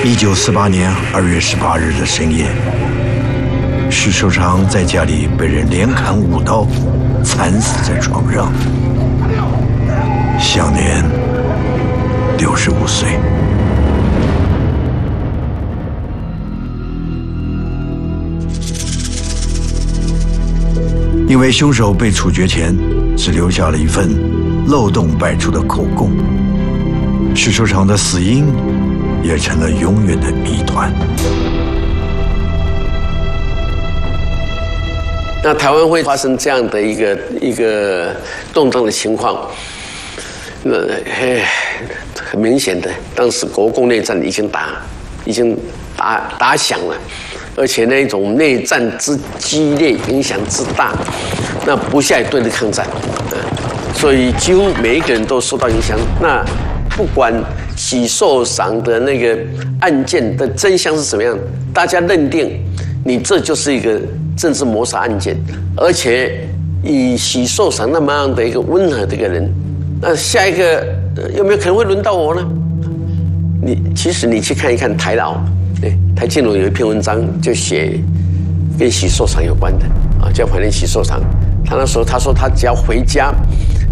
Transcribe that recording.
1948年2月18日的深夜，许寿裳在家里被人连砍5刀，惨死在床上，享年65岁。因为凶手被处决前只留下了一份漏洞百出的口供，许寿裳的死因也成了永远的谜团。 那台湾会发生这样的一个动荡的情况，很明显的，当时国共内战已经打响了。而且那种内战之激烈，影响之大，那不下一对的抗战，所以几乎每一个人都受到影响。那不管许寿裳的那个案件的真相是什么样，大家认定你这就是一个政治谋杀案件，而且以许寿裳那么样的一个温和的一个人，那下一个有没有可能会轮到我呢？其实你去看一看台老。台静农有一篇文章就写跟许寿裳有关的啊，叫怀念许寿裳。他那时候他说他只要回家，